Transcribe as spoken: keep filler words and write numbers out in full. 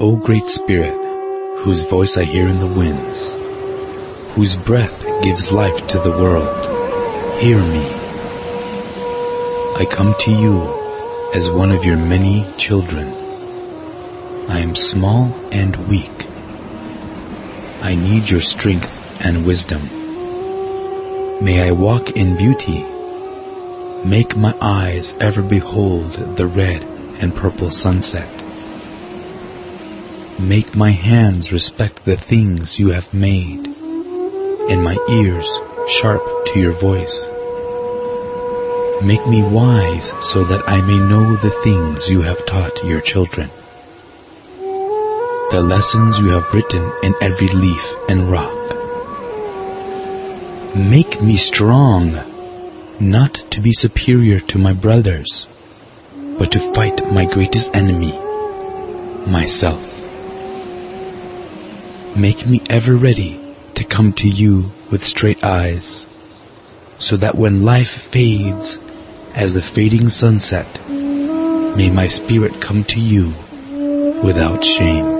O Great Spirit, whose voice I hear in the winds, whose breath gives life to the world, hear me. I come to you as one of your many children. I am small and weak. I need your strength and wisdom. May I walk in beauty. Make my eyes ever behold the red and purple sunset. Make my hands respect the things you have made, and my ears sharp to your voice. Make me wise so that I may know the things you have taught your children, the lessons you have written in every leaf and rock. Make me strong, not to be superior to my brothers, but to fight my greatest enemy, myself. Make me ever ready to come to you with straight eyes, so that when life fades as the fading sunset, may my spirit come to you without shame.